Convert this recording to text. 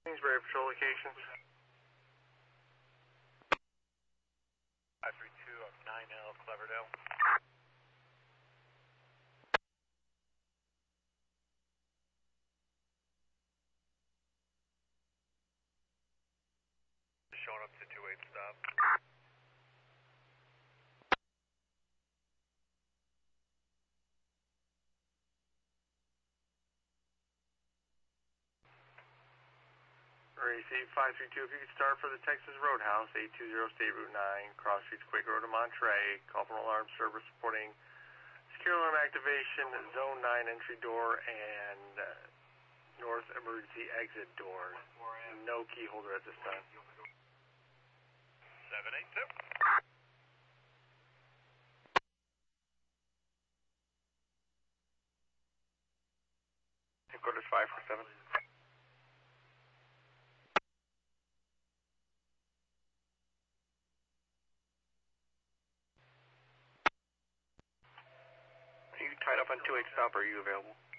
Kingsbury patrol locations. 532 up 9L Cleverdale. Showing up to 28 stop. Receive 532, if you could start for the Texas Roadhouse, 820 State Route 9, cross streets Quaker Road to Monterey, call from alarm service reporting secure alarm activation, zone 9 entry door, and north emergency exit door. No key holder at this time. 782. Headquarters 547. Are you tied up on 28 stop or are you available?